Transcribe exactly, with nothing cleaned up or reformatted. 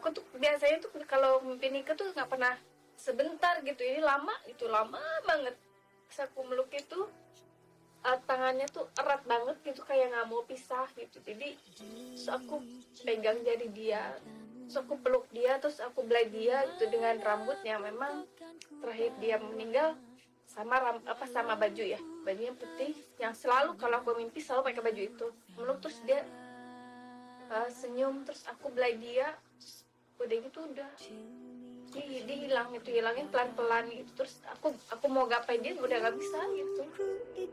aku tuh biasanya tuh kalau mimpi nikah tuh nggak pernah sebentar gitu, ini lama itu lama banget. Pas aku meluk itu uh, tangannya tuh erat banget gitu, kayak nggak mau pisah gitu. Jadi terus aku pegang jari dia, terus aku peluk dia, terus aku belai dia gitu dengan rambut yang memang terakhir dia meninggal sama ram, apa sama baju ya, bajunya putih yang selalu kalau aku mimpi selalu pakai baju itu. Meluk terus dia uh, senyum, terus aku belai dia, terus udah gitu udah dia, dia hilang itu, hilangin pelan pelan gitu. Terus aku aku mau gapai dia udah nggak bisa gitu.